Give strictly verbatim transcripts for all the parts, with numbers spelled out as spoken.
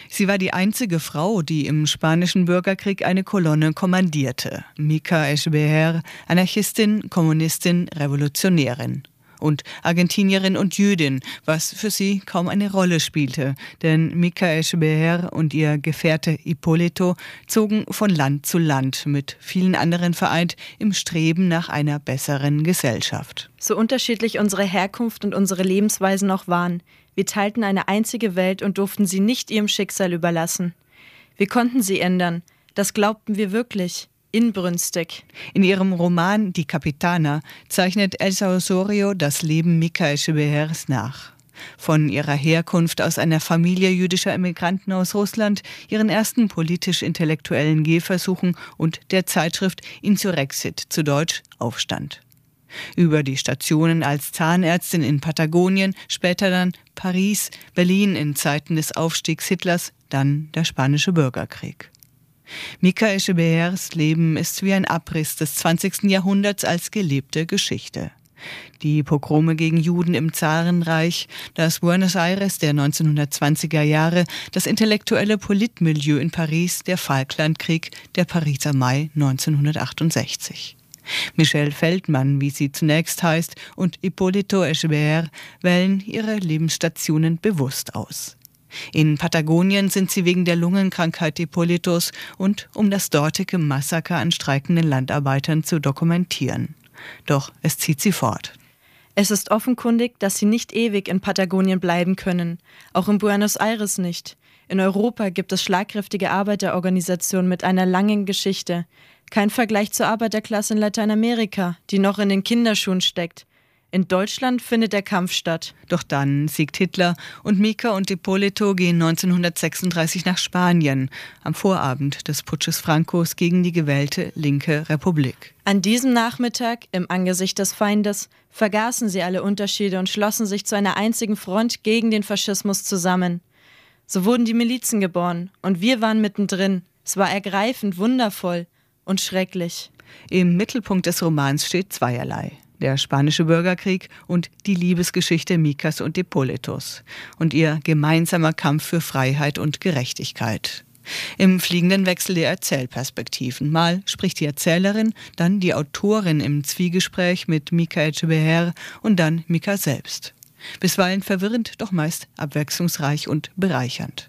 Sie war die einzige Frau, die im Spanischen Bürgerkrieg eine Kolonne kommandierte. Mica Echeverría, Anarchistin, Kommunistin, Revolutionärin. Und Argentinierin und Jüdin, was für sie kaum eine Rolle spielte. Denn Mica Echeverría und ihr Gefährte Hipólito zogen von Land zu Land, mit vielen anderen vereint, im Streben nach einer besseren Gesellschaft. So unterschiedlich unsere Herkunft und unsere Lebensweisen auch waren, wir teilten eine einzige Welt und durften sie nicht ihrem Schicksal überlassen. Wir konnten sie ändern, das glaubten wir wirklich. Inbrünstig. In ihrem Roman Die Capitana zeichnet Elsa Osorio das Leben Mica Echeverrías nach. Von ihrer Herkunft aus einer Familie jüdischer Immigranten aus Russland, ihren ersten politisch-intellektuellen Gehversuchen und der Zeitschrift Insurrexit, zu Deutsch Aufstand. Über die Stationen als Zahnärztin in Patagonien, später dann Paris, Berlin in Zeiten des Aufstiegs Hitlers, dann der Spanische Bürgerkrieg. Mica Echeverrías Leben ist wie ein Abriss des zwanzigsten Jahrhunderts als gelebte Geschichte. Die Pogrome gegen Juden im Zarenreich, das Buenos Aires der neunzehnhundertzwanziger Jahre, das intellektuelle Politmilieu in Paris, der Falklandkrieg, der Pariser Mai neunzehnhundertachtundsechzig. Michelle Feldmann, wie sie zunächst heißt, und Hipólito Echeverría wählen ihre Lebensstationen bewusst aus. In Patagonien sind sie wegen der Lungenkrankheit Hipólitos und um das dortige Massaker an streikenden Landarbeitern zu dokumentieren. Doch es zieht sie fort. Es ist offenkundig, dass sie nicht ewig in Patagonien bleiben können, auch in Buenos Aires nicht. In Europa gibt es schlagkräftige Arbeiterorganisationen mit einer langen Geschichte. Kein Vergleich zur Arbeiterklasse in Lateinamerika, die noch in den Kinderschuhen steckt. In Deutschland findet der Kampf statt. Doch dann siegt Hitler und Mica und Hipólito gehen neunzehnhundertsechsunddreißig nach Spanien, am Vorabend des Putsches Francos gegen die gewählte linke Republik. An diesem Nachmittag, im Angesicht des Feindes, vergaßen sie alle Unterschiede und schlossen sich zu einer einzigen Front gegen den Faschismus zusammen. So wurden die Milizen geboren und wir waren mittendrin. Es war ergreifend, wundervoll und schrecklich. Im Mittelpunkt des Romans steht zweierlei. Der Spanische Bürgerkrieg und die Liebesgeschichte Micas und Hipólitos und ihr gemeinsamer Kampf für Freiheit und Gerechtigkeit. Im fliegenden Wechsel der Erzählperspektiven. Mal spricht die Erzählerin, dann die Autorin im Zwiegespräch mit Mica Echeverría und dann Mica selbst. Bisweilen verwirrend, doch meist abwechslungsreich und bereichernd.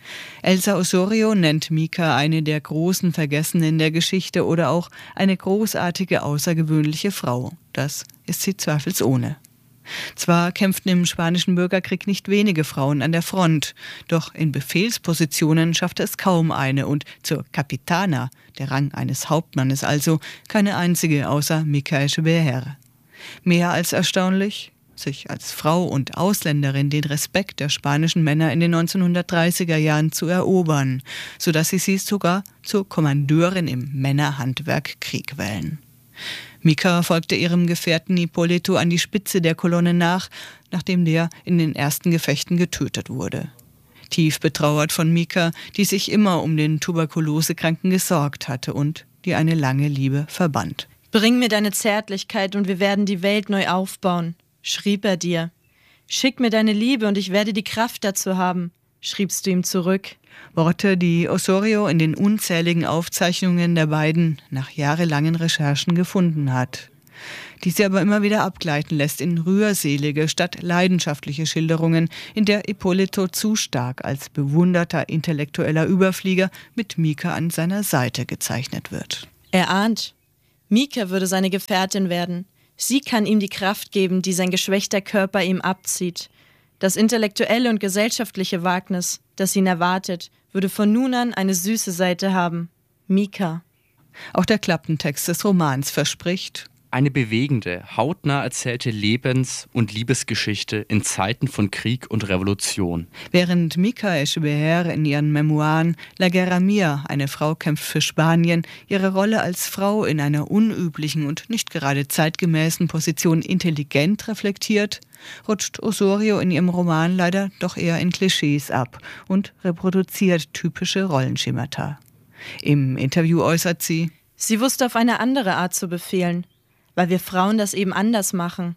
Elsa Osorio nennt Mica eine der großen Vergessenen der Geschichte oder auch eine großartige, außergewöhnliche Frau. Das ist sie zweifelsohne. Zwar kämpften im Spanischen Bürgerkrieg nicht wenige Frauen an der Front, doch in Befehlspositionen schaffte es kaum eine und zur Capitana, der Rang eines Hauptmannes also, keine einzige außer Mica Echeverría. Mehr als erstaunlich, sich als Frau und Ausländerin den Respekt der spanischen Männer in den neunzehnhundertdreißiger Jahren zu erobern, sodass sie sie sogar zur Kommandeurin im Männerhandwerk Krieg wählen. Mica folgte ihrem Gefährten Hipólito an die Spitze der Kolonne nach, nachdem der in den ersten Gefechten getötet wurde. Tief betrauert von Mica, die sich immer um den Tuberkulosekranken gesorgt hatte und die eine lange Liebe verband. Bring mir deine Zärtlichkeit und wir werden die Welt neu aufbauen, schrieb er dir. Schick mir deine Liebe und ich werde die Kraft dazu haben, schriebst du ihm zurück. Worte, die Osorio in den unzähligen Aufzeichnungen der beiden nach jahrelangen Recherchen gefunden hat, die sie aber immer wieder abgleiten lässt in rührselige statt leidenschaftliche Schilderungen, in der Hipólito zu stark als bewunderter intellektueller Überflieger mit Mica an seiner Seite gezeichnet wird. Er ahnt, Mica würde seine Gefährtin werden. Sie kann ihm die Kraft geben, die sein geschwächter Körper ihm abzieht. Das intellektuelle und gesellschaftliche Wagnis, das ihn erwartet, würde von nun an eine süße Seite haben. Mica. Auch der Klappentext des Romans verspricht: Eine bewegende, hautnah erzählte Lebens- und Liebesgeschichte in Zeiten von Krieg und Revolution. Während Mica Echeverría in ihren Memoiren La Guerra Mía, eine Frau kämpft für Spanien, ihre Rolle als Frau in einer unüblichen und nicht gerade zeitgemäßen Position intelligent reflektiert, rutscht Osorio in ihrem Roman leider doch eher in Klischees ab und reproduziert typische Rollenschemata. Im Interview äußert sie: Sie wusste auf eine andere Art zu befehlen, weil wir Frauen das eben anders machen.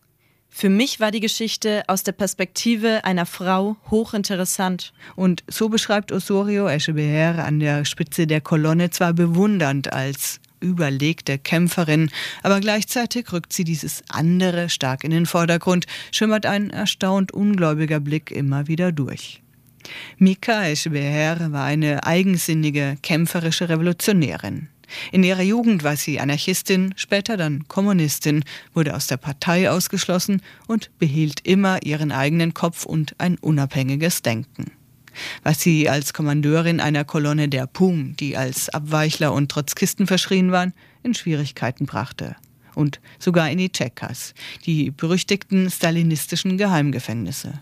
Für mich war die Geschichte aus der Perspektive einer Frau hochinteressant. Und so beschreibt Osorio Echeverría an der Spitze der Kolonne zwar bewundernd als überlegte Kämpferin, aber gleichzeitig rückt sie dieses andere stark in den Vordergrund, schimmert ein erstaunt ungläubiger Blick immer wieder durch. Mica Echeverría war eine eigensinnige, kämpferische Revolutionärin. In ihrer Jugend war sie Anarchistin, später dann Kommunistin, wurde aus der Partei ausgeschlossen und behielt immer ihren eigenen Kopf und ein unabhängiges Denken. Was sie als Kommandeurin einer Kolonne der P U M, die als Abweichler und Trotzkisten verschrien waren, in Schwierigkeiten brachte. Und sogar in die Tschekas, die berüchtigten stalinistischen Geheimgefängnisse.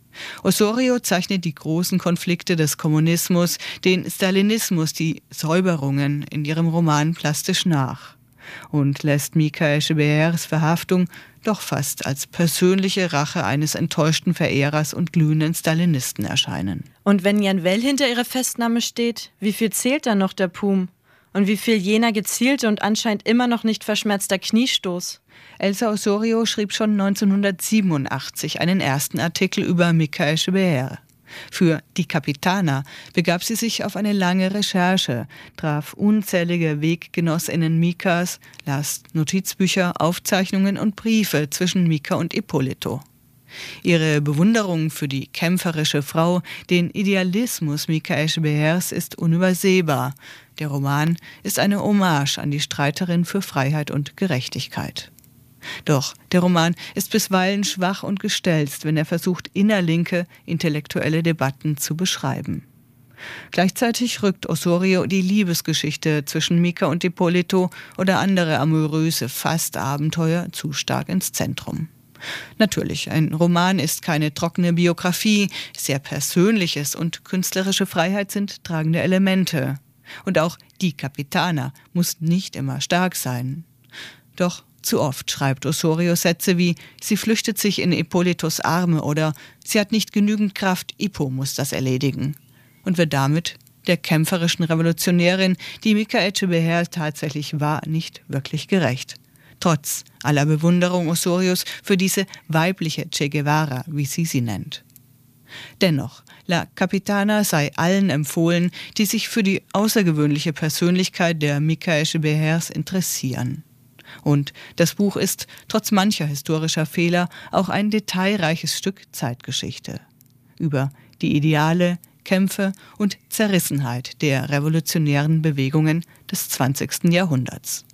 Osorio zeichnet die großen Konflikte des Kommunismus, den Stalinismus, die Säuberungen in ihrem Roman plastisch nach und lässt Mica Echeverrías Verhaftung doch fast als persönliche Rache eines enttäuschten Verehrers und glühenden Stalinisten erscheinen. Und wenn Jan Well hinter ihrer Festnahme steht, wie viel zählt dann noch der P U M? Und wie viel jener gezielte und anscheinend immer noch nicht verschmerzter Kniestoß? Elsa Osorio schrieb schon neunzehnhundertsiebenundachtzig einen ersten Artikel über Mica Echeverría. Für Die Capitana begab sie sich auf eine lange Recherche, traf unzählige Weggenossinnen Micas, las Notizbücher, Aufzeichnungen und Briefe zwischen Mica und Ippolito. Ihre Bewunderung für die kämpferische Frau, den Idealismus Mica Echeverrías ist unübersehbar. Der Roman ist eine Hommage an die Streiterin für Freiheit und Gerechtigkeit. Doch der Roman ist bisweilen schwach und gestelzt, wenn er versucht, innerlinke, intellektuelle Debatten zu beschreiben. Gleichzeitig rückt Osorio die Liebesgeschichte zwischen Mica und Ippolito oder andere amoröse, fast Abenteuer zu stark ins Zentrum. Natürlich, ein Roman ist keine trockene Biografie, sehr Persönliches und künstlerische Freiheit sind tragende Elemente. Und auch Die Capitana muss nicht immer stark sein. Doch zu oft schreibt Osorio Sätze wie „Sie flüchtet sich in Ippolitos Arme“ oder „Sie hat nicht genügend Kraft, Ippo muss das erledigen“ und wird damit der kämpferischen Revolutionärin, die Mica Echeverría tatsächlich war, nicht wirklich gerecht. Trotz aller Bewunderung Osorios für diese weibliche Che Guevara, wie sie sie nennt. Dennoch, La Capitana sei allen empfohlen, die sich für die außergewöhnliche Persönlichkeit der Mica Echeverrías interessieren. Und das Buch ist, trotz mancher historischer Fehler, auch ein detailreiches Stück Zeitgeschichte. Über die Ideale, Kämpfe und Zerrissenheit der revolutionären Bewegungen des zwanzigsten Jahrhunderts.